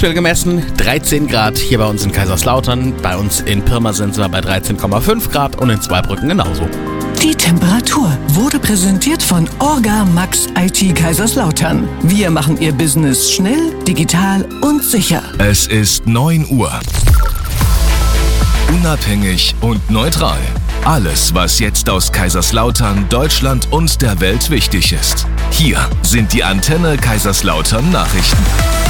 aktuell gemessen 13 Grad hier bei uns in Kaiserslautern. Bei uns in Pirma sind wir bei 13,5 Grad und in Zweibrücken genauso. Die Temperatur wurde präsentiert von Orga Max IT Kaiserslautern. Wir machen Ihr Business schnell, digital und sicher. Es ist 9 Uhr. Unabhängig und neutral. Alles, was jetzt aus Kaiserslautern, Deutschland und der Welt wichtig ist. Hier sind die Antenne Kaiserslautern Nachrichten.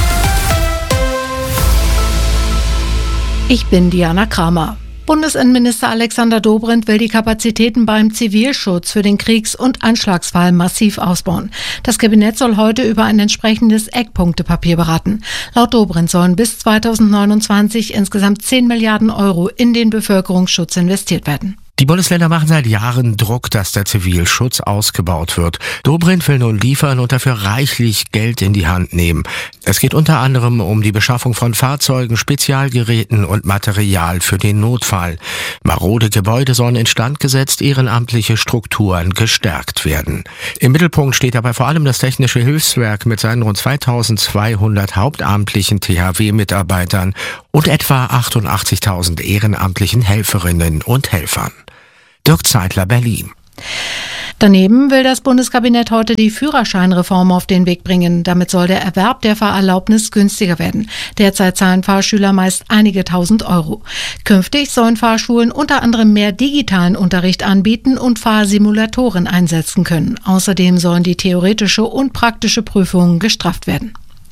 Ich bin Diana Kramer. Bundesinnenminister Alexander Dobrindt will die Kapazitäten beim Zivilschutz für den Kriegs- und Anschlagsfall massiv ausbauen. Das Kabinett soll heute über ein entsprechendes Eckpunktepapier beraten. Laut Dobrindt sollen bis 2029 insgesamt 10 Milliarden Euro in den Bevölkerungsschutz investiert werden. Die Bundesländer machen seit Jahren Druck, dass der Zivilschutz ausgebaut wird. Dobrindt will nun liefern und dafür reichlich Geld in die Hand nehmen. Es geht unter anderem um die Beschaffung von Fahrzeugen, Spezialgeräten und Material für den Notfall. Marode Gebäude sollen instand gesetzt, ehrenamtliche Strukturen gestärkt werden. Im Mittelpunkt steht dabei vor allem das Technische Hilfswerk mit seinen rund 2200 hauptamtlichen THW-Mitarbeitern und etwa 88.000 ehrenamtlichen Helferinnen und Helfern. Dirk Zeitler, Berlin. Daneben will das Bundeskabinett heute die Führerscheinreform auf den Weg bringen. Damit soll der Erwerb der Fahrerlaubnis günstiger werden. Derzeit zahlen Fahrschüler meist einige tausend Euro. Künftig sollen Fahrschulen unter anderem mehr digitalen Unterricht anbieten und Fahrsimulatoren einsetzen können. Außerdem sollen die theoretische und praktische Prüfungen gestrafft werden.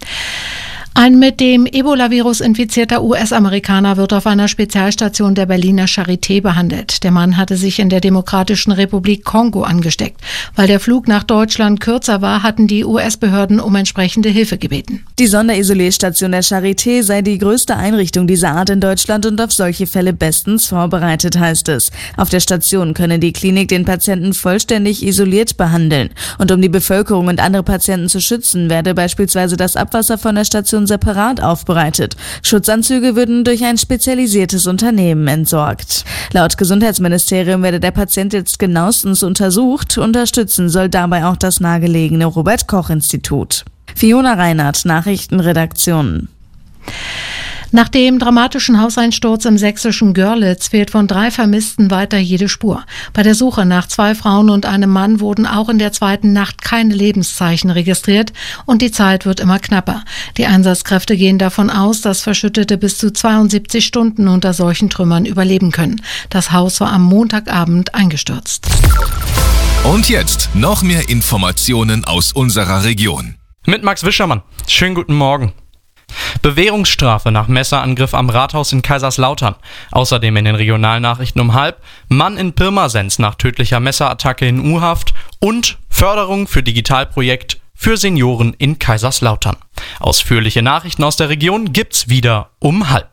Ein mit dem Ebola-Virus infizierter US-Amerikaner wird auf einer Spezialstation der Berliner Charité behandelt. Der Mann hatte sich in der Demokratischen Republik Kongo angesteckt. Weil der Flug nach Deutschland kürzer war, hatten die US-Behörden um entsprechende Hilfe gebeten. Die Sonderisolierstation der Charité sei die größte Einrichtung dieser Art in Deutschland und auf solche Fälle bestens vorbereitet, heißt es. Auf der Station könne die Klinik den Patienten vollständig isoliert behandeln. Und um die Bevölkerung und andere Patienten zu schützen, werde beispielsweise das Abwasser von der Station separat aufbereitet. Schutzanzüge würden durch ein spezialisiertes Unternehmen entsorgt. Laut Gesundheitsministerium werde der Patient jetzt genauestens untersucht. Unterstützen soll dabei auch das nahegelegene Robert-Koch-Institut. Fiona Reinhardt, Nachrichtenredaktion. Nach dem dramatischen Hauseinsturz im sächsischen Görlitz fehlt von 3 Vermissten weiter jede Spur. Bei der Suche nach 2 Frauen und einem Mann wurden auch in der zweiten Nacht keine Lebenszeichen registriert und die Zeit wird immer knapper. Die Einsatzkräfte gehen davon aus, dass Verschüttete bis zu 72 Stunden unter solchen Trümmern überleben können. Das Haus war am Montagabend eingestürzt. Und jetzt noch mehr Informationen aus unserer Region. Mit Max Wischermann. Schönen guten Morgen. Bewährungsstrafe nach Messerangriff am Rathaus in Kaiserslautern. Außerdem in den Regionalnachrichten um 12:30 Mann in Pirmasens nach tödlicher Messerattacke in U-Haft und Förderung für Digitalprojekt für Senioren in Kaiserslautern. Ausführliche Nachrichten aus der Region gibt's wieder um 12:30.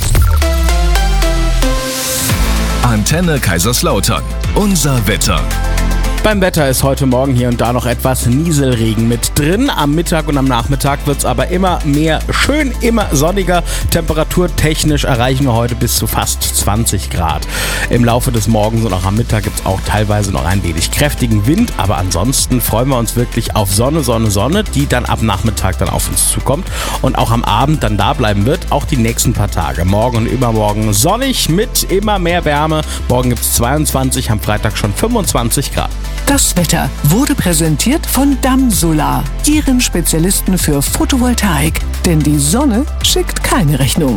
Antenne Kaiserslautern. Unser Wetter. Beim Wetter ist heute Morgen hier und da noch etwas Nieselregen mit drin. Am Mittag und am Nachmittag wird es aber immer mehr schön, immer sonniger. Temperaturtechnisch erreichen wir heute bis zu fast 20 Grad. Im Laufe des Morgens und auch am Mittag gibt es auch teilweise noch ein wenig kräftigen Wind. Aber ansonsten freuen wir uns wirklich auf Sonne, Sonne, Sonne, die dann ab Nachmittag dann auf uns zukommt und auch am Abend dann da bleiben wird. Auch die nächsten paar Tage. Morgen und übermorgen sonnig mit immer mehr Wärme. Morgen gibt es 22, am Freitag schon 25 Grad. Das Wetter wurde präsentiert von Damsolar, Ihren Spezialisten für Photovoltaik. Denn die Sonne schickt keine Rechnung.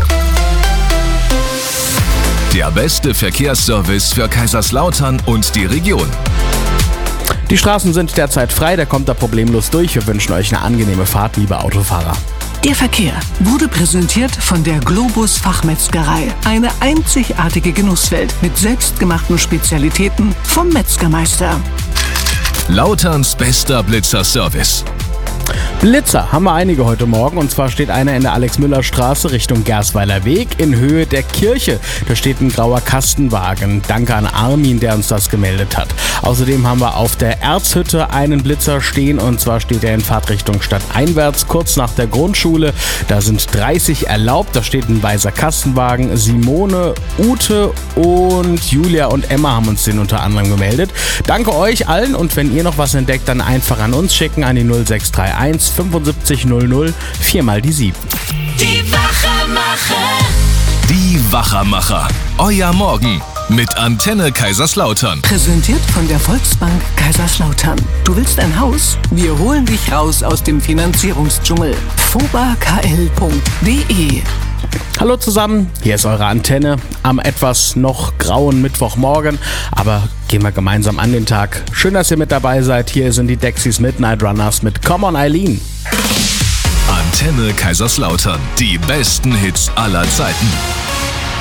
Der beste Verkehrsservice für Kaiserslautern und die Region. Die Straßen sind derzeit frei, da kommt da problemlos durch. Wir wünschen euch eine angenehme Fahrt, liebe Autofahrer. Der Verkehr wurde präsentiert von der Globus Fachmetzgerei. Eine einzigartige Genusswelt mit selbstgemachten Spezialitäten vom Metzgermeister. Lauterns bester Blitzer-Service. Blitzer haben wir einige heute Morgen, und zwar steht einer in der Alex-Müller-Straße Richtung Gersweiler Weg in Höhe der Kirche. Da steht ein grauer Kastenwagen. Danke an Armin, der uns das gemeldet hat. Außerdem haben wir auf der Erzhütte einen Blitzer stehen, und zwar steht er in Fahrtrichtung stadteinwärts, kurz nach der Grundschule. Da sind 30 erlaubt, da steht ein weißer Kastenwagen. Simone, Ute und Julia und Emma haben uns den unter anderem gemeldet. Danke euch allen, und wenn ihr noch was entdeckt, dann einfach an uns schicken, an die 0631 75 00 4 mal die 7. Die Wachermacher. Die Wachermacher. Euer Morgen mit Antenne Kaiserslautern. Präsentiert von der Volksbank Kaiserslautern. Du willst ein Haus? Wir holen dich raus aus dem Finanzierungsdschungel. fobakl.de. Hallo zusammen, hier ist eure Antenne am etwas noch grauen Mittwochmorgen, aber gehen wir gemeinsam an den Tag. Schön, dass ihr mit dabei seid. Hier sind die Dexys Midnight Runners mit Come on Eileen. Antenne Kaiserslautern. Die besten Hits aller Zeiten.